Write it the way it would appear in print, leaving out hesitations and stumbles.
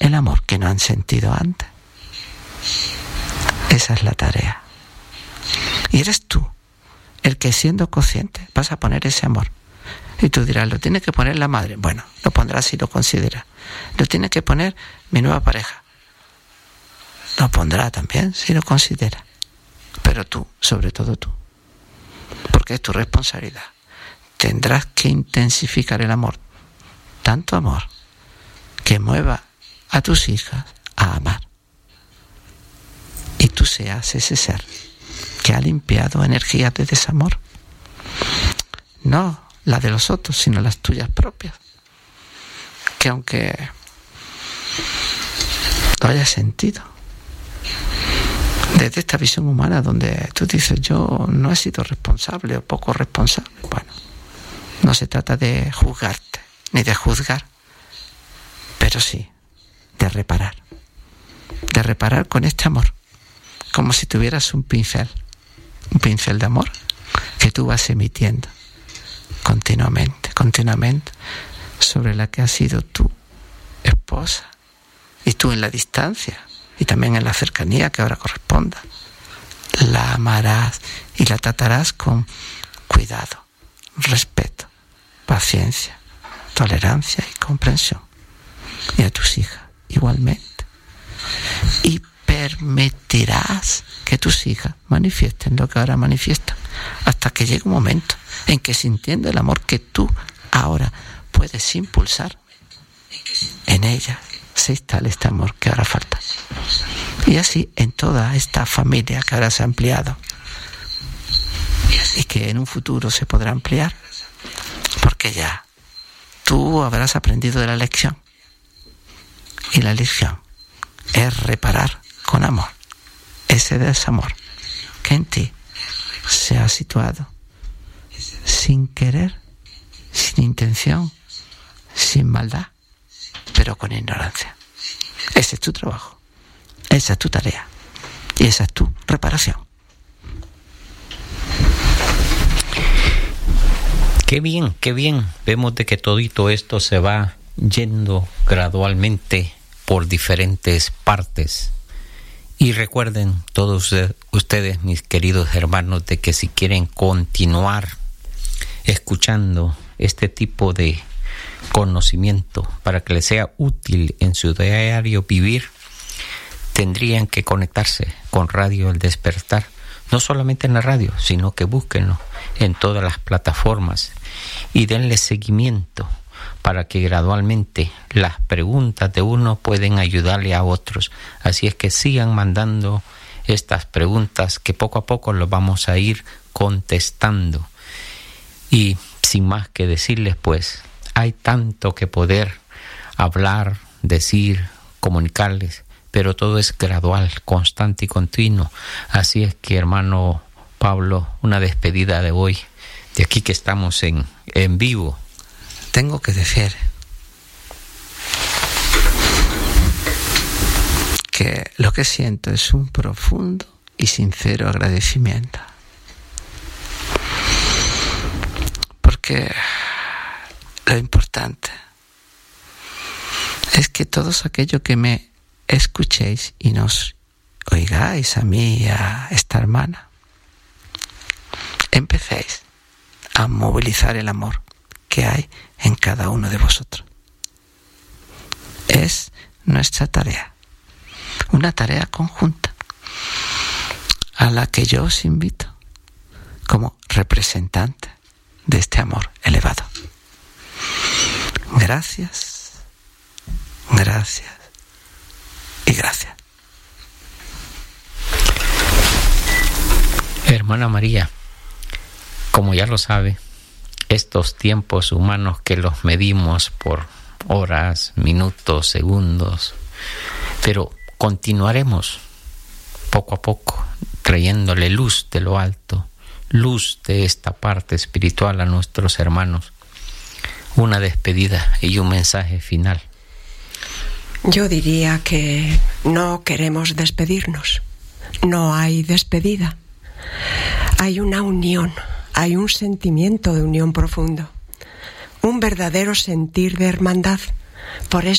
el amor que no han sentido antes. Esa es la tarea. Y eres tú el que, siendo consciente, vas a poner ese amor. Y tú dirás, lo tiene que poner la madre. Bueno, lo pondrá si lo considera. Lo tiene que poner mi nueva pareja. Lo pondrá también si lo considera. Pero tú, sobre todo tú, porque es tu responsabilidad, tendrás que intensificar el amor. Tanto amor que mueva a tus hijas a amar. Y tú seas ese ser que ha limpiado energías de desamor. No las de los otros, sino las tuyas propias. Que aunque lo hayas sentido, desde esta visión humana donde tú dices, yo no he sido responsable o poco responsable. Bueno, no se trata de juzgarte, ni de juzgar, pero sí de reparar. De reparar con este amor, como si tuvieras un pincel de amor que tú vas emitiendo continuamente, sobre la que has sido tu esposa, y tú en la distancia y también en la cercanía que ahora corresponda. La amarás y la tratarás con cuidado, respeto, paciencia, tolerancia y comprensión. Y a tus hijas igualmente. Y permitirás que tus hijas manifiesten lo que ahora manifiestan, hasta que llegue un momento en que, sintiendo el amor que tú ahora puedes impulsar, en ellas se instale este amor que ahora falta. Y así en toda esta familia que ahora se ha ampliado y que en un futuro se podrá ampliar, porque ya tú habrás aprendido de la lección, y la lección es reparar con amor ese desamor que en ti se ha situado sin querer, sin intención, sin maldad, pero con ignorancia. Ese es tu trabajo, esa es tu tarea y esa es tu reparación. Qué bien, qué bien. Vemos de que todito esto se va yendo gradualmente por diferentes partes. Y recuerden todos ustedes, mis queridos hermanos, de que si quieren continuar escuchando este tipo de conocimiento para que les sea útil en su diario vivir, tendrían que conectarse con Radio El Despertar, no solamente en la radio, sino que búsquenlo en todas las plataformas y denle seguimiento para que gradualmente las preguntas de uno pueden ayudarle a otros. Así es que sigan mandando estas preguntas que poco a poco los vamos a ir contestando. Y sin más que decirles, pues, hay tanto que poder hablar, decir, comunicarles, pero todo es gradual, constante y continuo. Así es que, hermano Pablo, una despedida de hoy, de aquí que estamos en vivo. Tengo que decir que lo que siento es un profundo y sincero agradecimiento. Porque lo importante es que todos aquellos que me escuchéis y nos oigáis a mí y a esta hermana, empecéis a movilizar el amor que hay en cada uno de vosotros. Es nuestra tarea, una tarea conjunta a la que yo os invito como representante de este amor elevado. Gracias, gracias y gracias. Hermana María, como ya lo sabe, estos tiempos humanos que los medimos por horas, minutos, segundos, pero continuaremos poco a poco trayéndole luz de lo alto, luz de esta parte espiritual a nuestros hermanos. Una despedida y un mensaje final. Yo diría que no queremos despedirnos. No hay despedida. Hay una unión. Hay un sentimiento de unión profundo, un verdadero sentir de hermandad. Por eso